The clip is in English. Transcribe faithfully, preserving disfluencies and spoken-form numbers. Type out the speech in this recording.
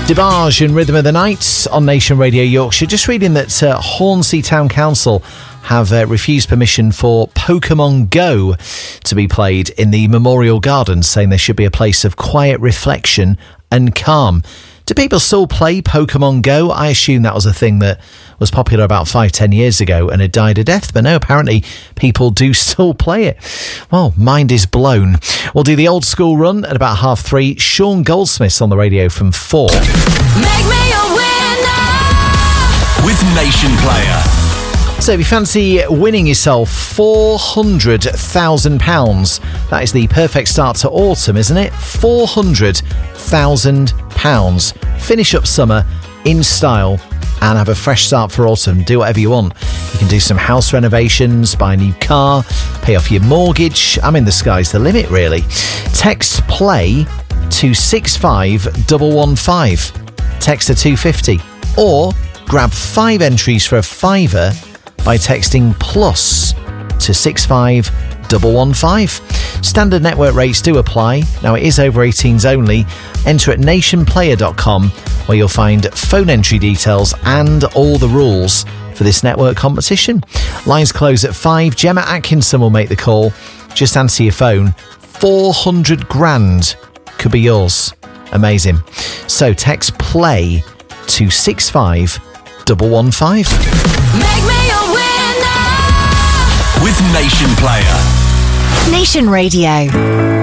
DeBarge and Rhythm of the Night on Nation Radio Yorkshire. Just reading that uh, Hornsey Town Council have uh, refused permission for Pokemon Go to be played in the Memorial Gardens, saying there should be a place of quiet reflection and calm. Do people still play Pokemon Go? I assume that was a thing that was popular about five, ten years ago and had died a death, but no, apparently people do still play it. Well, mind is blown. We'll do the old school run at about half three. Sean Goldsmith's on the radio from four. Make me a winner with Nation Player. So if you fancy winning yourself four hundred thousand pounds, that is the perfect start to autumn, isn't it? four hundred thousand pounds. Finish up summer in style and have a fresh start for autumn. Do whatever you want. You can do some house renovations, buy a new car, pay off your mortgage. I mean, the sky's the limit, really. Text PLAY to six five one one five. Text to two fifty. Or grab five entries for a fiver by texting plus to six five one one five. Standard network rates do apply. Now, it is over eighteens only. Enter at nationplayer dot com, where you'll find phone entry details and all the rules for this network competition. Lines close at five. Gemma Atkinson will make the call. Just answer your phone. four hundred grand could be yours. Amazing. So text PLAY to six five one one five. Make me a winner with Nation Player. Nation Radio.